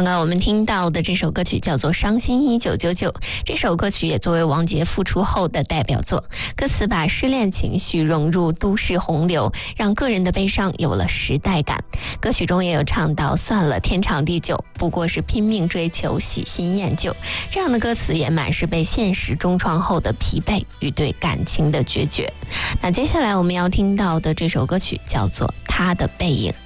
刚刚我们听到的这首歌曲叫做《伤心1999》，这首歌曲也作为王杰复出后的代表作，歌词把失恋情绪融入都市洪流，让个人的悲伤有了时代感。歌曲中也有唱到算了天长地久，不过是拼命追求喜新厌旧，这样的歌词也满是被现实重创后的疲惫与对感情的决绝。那接下来我们要听到的这首歌曲叫做《他的背影》。